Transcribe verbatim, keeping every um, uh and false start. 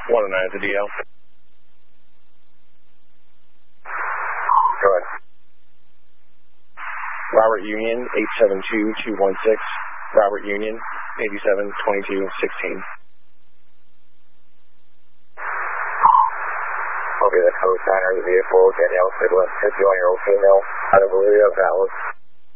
one oh nine at the D L. Go ahead. Robert Union, eight seven two, two one six. Robert Union, eighty-seven twenty-two sixteen. Okay, the co-signer of the vehicle, Danielle Sidwell, fifty-one-year-old female, out of Bolivia, valid.